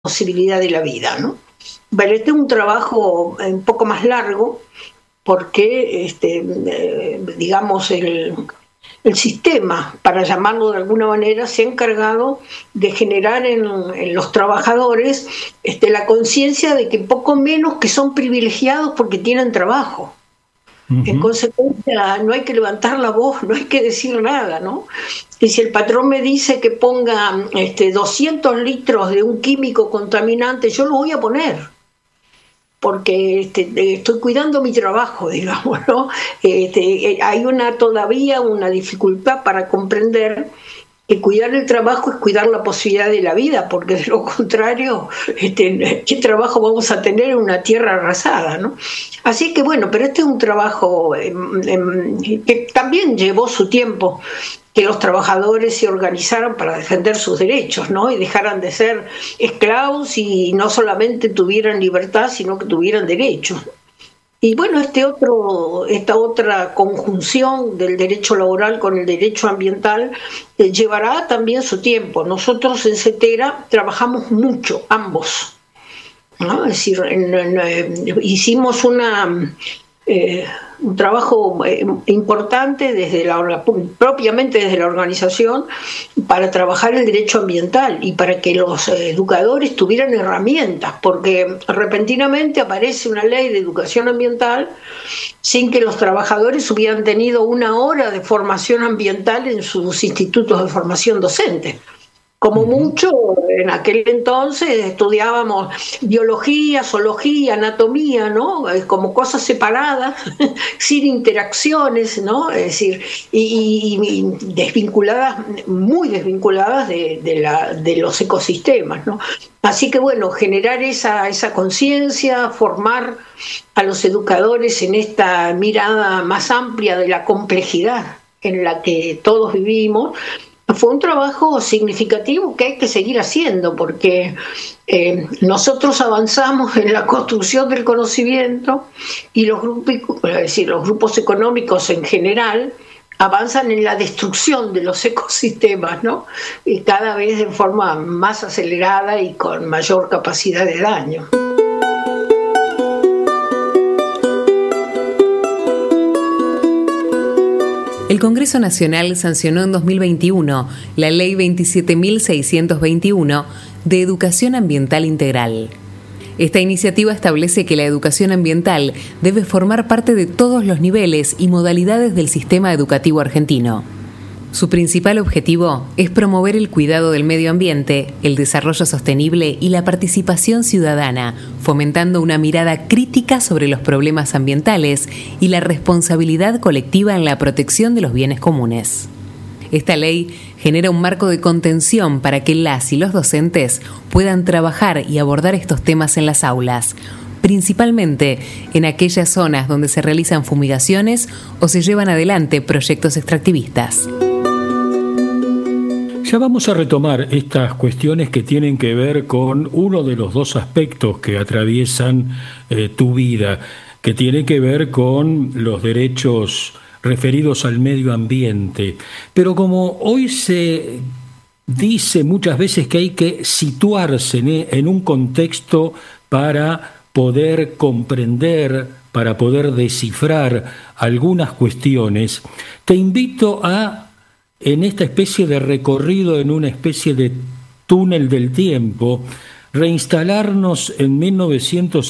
posibilidad de la vida, ¿no? Pero este es un trabajo un poco más largo porque, digamos, el sistema, para llamarlo de alguna manera, se ha encargado de generar en los trabajadores la conciencia de que poco menos que son privilegiados porque tienen trabajo. En consecuencia, no hay que levantar la voz, no hay que decir nada, ¿no? Y si el patrón me dice que ponga 200 litros de un químico contaminante, yo lo voy a poner, porque estoy cuidando mi trabajo, digamos, ¿no? Hay todavía una dificultad para comprender que cuidar el trabajo es cuidar la posibilidad de la vida, porque de lo contrario, ¿qué trabajo vamos a tener en una tierra arrasada, ¿no? Así que bueno, pero este es un trabajo que también llevó su tiempo, que los trabajadores se organizaran para defender sus derechos, ¿no? Y dejaran de ser esclavos y no solamente tuvieran libertad, sino que tuvieran derechos. Y bueno, esta otra conjunción del derecho laboral con el derecho ambiental llevará también su tiempo. Nosotros en CETERA trabajamos mucho, ambos, ¿no? Es decir, hicimos un trabajo importante propiamente desde la organización para trabajar el derecho ambiental y para que los educadores tuvieran herramientas, porque repentinamente aparece una ley de educación ambiental sin que los trabajadores hubieran tenido una hora de formación ambiental en sus institutos de formación docente. Como mucho, en aquel entonces estudiábamos biología, zoología, anatomía, ¿no? Como cosas separadas, sin interacciones, ¿no? Es decir, y desvinculadas, muy desvinculadas de los ecosistemas, ¿no? Así que bueno, generar esa conciencia, formar a los educadores en esta mirada más amplia de la complejidad en la que todos vivimos, fue un trabajo significativo que hay que seguir haciendo, porque nosotros avanzamos en la construcción del conocimiento y los grupos económicos en general avanzan en la destrucción de los ecosistemas, ¿no? Y cada vez de forma más acelerada y con mayor capacidad de daño. El Congreso Nacional sancionó en 2021 la Ley 27.621 de Educación Ambiental Integral. Esta iniciativa establece que la educación ambiental debe formar parte de todos los niveles y modalidades del sistema educativo argentino. Su principal objetivo es promover el cuidado del medio ambiente, el desarrollo sostenible y la participación ciudadana, fomentando una mirada crítica sobre los problemas ambientales y la responsabilidad colectiva en la protección de los bienes comunes. Esta ley genera un marco de contención para que las y los docentes puedan trabajar y abordar estos temas en las aulas, principalmente en aquellas zonas donde se realizan fumigaciones o se llevan adelante proyectos extractivistas. Ya vamos a retomar estas cuestiones que tienen que ver con uno de los dos aspectos que atraviesan tu vida, que tiene que ver con los derechos referidos al medio ambiente. Pero como hoy se dice muchas veces que hay que situarse en un contexto para poder comprender, para poder descifrar algunas cuestiones, te invito en esta especie de recorrido, en una especie de túnel del tiempo, reinstalarnos en 1900